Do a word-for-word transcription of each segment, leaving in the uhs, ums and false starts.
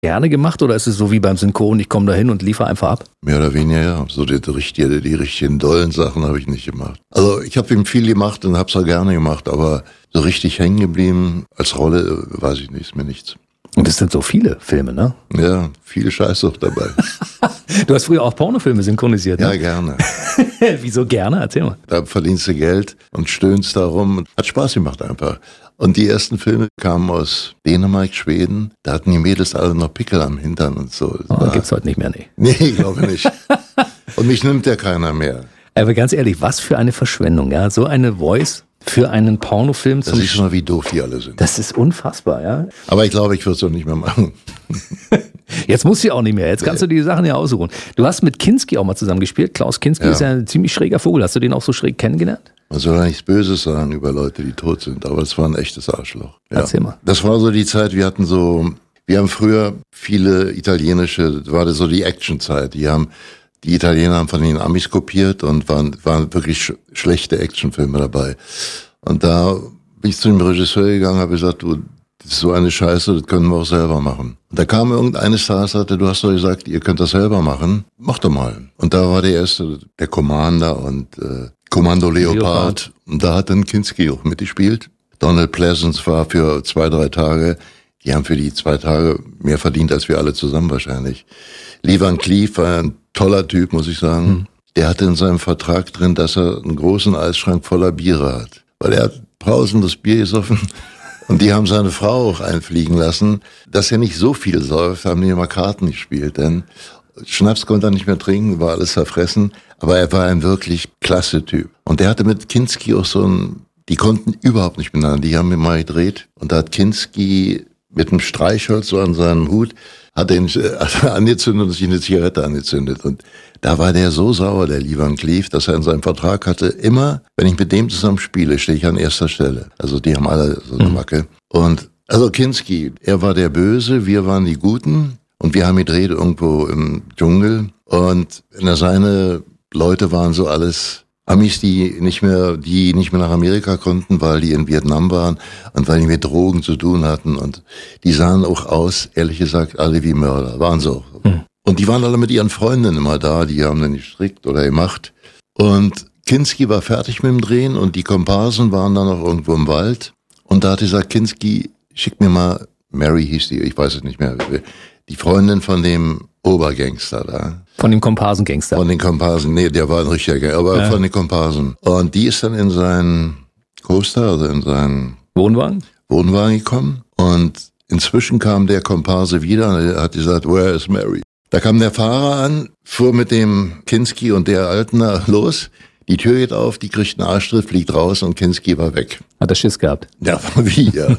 gerne gemacht oder ist es so wie beim Synchron, ich komme da hin und liefere einfach ab? Mehr oder weniger, ja. So die, die, die, die richtigen dollen Sachen habe ich nicht gemacht. Also ich habe ihm viel gemacht und habe es auch gerne gemacht, aber so richtig hängen geblieben als Rolle, weiß ich nicht, ist mir nichts. Und es sind so viele Filme, ne? Ja, viel Scheiß auch dabei. Du hast früher auch Pornofilme synchronisiert, ne? Ja, gerne. Wieso gerne? Erzähl mal. Da verdienst du Geld und stöhnst da rum. Hat Spaß gemacht einfach. Und die ersten Filme kamen aus Dänemark, Schweden. Da hatten die Mädels alle noch Pickel am Hintern und so. Oh, gibt's heute nicht mehr, nee. Nee, ich glaube nicht. Und mich nimmt ja keiner mehr. Aber ganz ehrlich, was für eine Verschwendung, ja? So eine Voice für einen Pornofilm. Das ist mal, wie doof die alle sind. Das ist unfassbar, ja. Aber ich glaube, ich würde es doch nicht mehr machen. Jetzt musst du ja auch nicht mehr. Jetzt kannst du die Sachen ja aussuchen. Du hast mit Kinski auch mal zusammen gespielt. Klaus Kinski Ja. ist ja ein ziemlich schräger Vogel. Hast du den auch so schräg kennengelernt? Man soll ja nichts Böses sagen über Leute, die tot sind, aber es war ein echtes Arschloch. Ja. Erzähl mal. Das war so die Zeit, wir hatten so, wir haben früher viele italienische, das war das so die Actionzeit. Die haben, die Italiener haben von den Amis kopiert und waren, waren wirklich sch schlechte Actionfilme dabei. Und da bin ich zu dem Regisseur gegangen, habe gesagt, du, das ist so eine Scheiße, das können wir auch selber machen. Und da kam irgendeines Star, sagte, du hast doch gesagt, ihr könnt das selber machen, mach doch mal. Und da war der erste, der Commander und äh, Kommando Leopard. Leopard. Und da hat dann Kinski auch mitgespielt. Donald Pleasence war für zwei, drei Tage, die haben für die zwei Tage mehr verdient als wir alle zusammen wahrscheinlich. Lee Van Cleef war ein toller Typ, muss ich sagen. Hm. Der hatte in seinem Vertrag drin, dass er einen großen Eisschrank voller Biere hat. Weil er hat pausenlos Bier gesoffen. Und die haben seine Frau auch einfliegen lassen. Dass er nicht so viel säuft, haben die immer Karten gespielt. Denn Schnaps konnte er nicht mehr trinken, war alles verfressen. Aber er war ein wirklich klasse Typ. Und der hatte mit Kinski auch so ein, die konnten überhaupt nicht miteinander. Die haben mir mal gedreht. Und da hat Kinski mit einem Streichholz so an seinem Hut, hat ihn äh, angezündet und sich eine Zigarette angezündet. Und da war der so sauer, der Lee Van Cleef, dass er in seinem Vertrag hatte, immer, wenn ich mit dem zusammen spiele, stehe ich an erster Stelle. Also die haben alle so eine Macke. Und also Kinski, er war der Böse, wir waren die Guten. Und wir haben gedreht irgendwo im Dschungel. Und seine Leute waren so alles Amis, die nicht mehr, die nicht mehr nach Amerika konnten, weil die in Vietnam waren und weil die mit Drogen zu tun hatten. Und die sahen auch aus, ehrlich gesagt, alle wie Mörder. Waren so. Mhm. Und die waren alle mit ihren Freundinnen immer da, die haben dann gestrickt oder gemacht. Und Kinski war fertig mit dem Drehen und die Komparsen waren dann noch irgendwo im Wald. Und da hat gesagt, Kinski, schick mir mal, Mary hieß die, ich weiß es nicht mehr, die Freundin von dem Obergangster da. Von dem Komparsengangster? Von den Komparsen, nee, der war ein richtiger Gangster, aber ja. Von den Komparsen. Und die ist dann in seinen Coaster, also in seinen Wohnwagen? Wohnwagen gekommen. Und inzwischen kam der Komparse wieder und er hat gesagt, where is Mary? Da kam der Fahrer an, fuhr mit dem Kinski und der Alten los. Die Tür geht auf, die kriegt einen Arschtritt, fliegt raus und Kinski war weg. Hat er Schiss gehabt? Ja, wie, ja.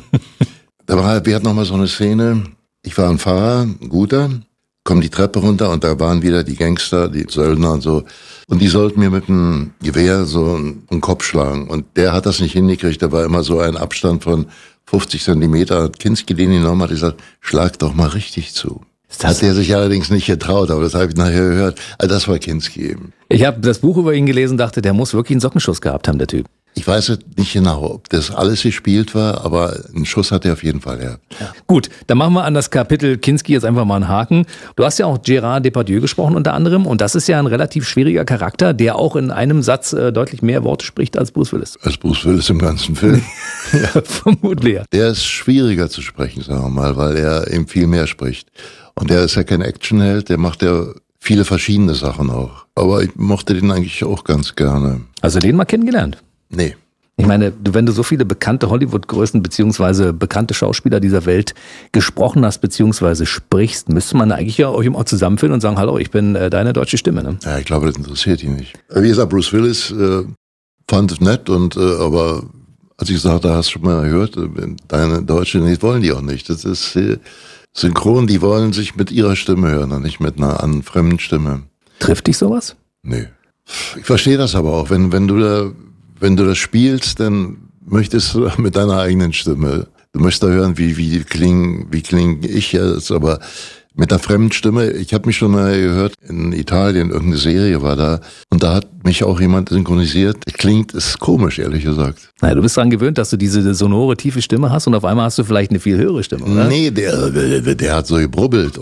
Da war, wir hatten noch mal so eine Szene. Ich war ein Fahrer, ein guter, komm die Treppe runter und da waren wieder die Gangster, die Söldner und so. Und die sollten mir mit einem Gewehr so einen Kopf schlagen. Und der hat das nicht hingekriegt, da war immer so ein Abstand von fünfzig Zentimeter. Hat Kinski den genommen, hat gesagt, schlag doch mal richtig zu. Das hat er sich allerdings nicht getraut, aber das habe ich nachher gehört. Also das war Kinski eben. Ich habe das Buch über ihn gelesen, dachte, der muss wirklich einen Sockenschuss gehabt haben, der Typ. Ich weiß jetzt nicht genau, ob das alles gespielt war, aber einen Schuss hat er auf jeden Fall, ja. Ja. Gut, dann machen wir an das Kapitel Kinski jetzt einfach mal einen Haken. Du hast ja auch Gérard Depardieu gesprochen unter anderem und das ist ja ein relativ schwieriger Charakter, der auch in einem Satz äh, deutlich mehr Worte spricht als Bruce Willis. Als Bruce Willis im ganzen Film. Ja, vermutlich. Der ist schwieriger zu sprechen, sagen wir mal, weil er eben viel mehr spricht. Und der ist ja kein Actionheld, der macht ja viele verschiedene Sachen auch. Aber ich mochte den eigentlich auch ganz gerne. Also den mal kennengelernt? Nee. Ich meine, wenn du so viele bekannte Hollywood-Größen beziehungsweise bekannte Schauspieler dieser Welt gesprochen hast beziehungsweise sprichst, müsste man eigentlich ja euch immer zusammenfinden und sagen, hallo, ich bin äh, deine deutsche Stimme. Ne? Ja, ich glaube, das interessiert ihn nicht. Wie gesagt, Bruce Willis äh, fand es nett, und äh, aber als ich sagte, hast du schon mal gehört, deine Deutsche, nee, wollen die auch nicht. Das ist äh, synchron, die wollen sich mit ihrer Stimme hören und nicht mit einer an fremden Stimme. Trifft dich sowas? Nee. Ich verstehe das aber auch. Wenn, wenn du da, wenn du das spielst, dann möchtest du mit deiner eigenen Stimme. Du möchtest da hören, wie, wie klinge, wie klinge ich jetzt, aber Mit einer fremden Stimme. Ich habe mich schon mal gehört, in Italien, irgendeine Serie war da. Und da hat mich auch jemand synchronisiert. Klingt, ist komisch, ehrlich gesagt. Naja, du bist daran gewöhnt, dass du diese sonore, tiefe Stimme hast und auf einmal hast du vielleicht eine viel höhere Stimme, oder? Nee, der, der, der hat so gebrubbelt.